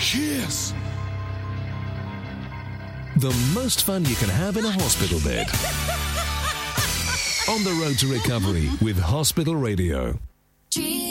Cheers. The most fun you can have in a hospital bed. On the road to recovery with Hospital Radio.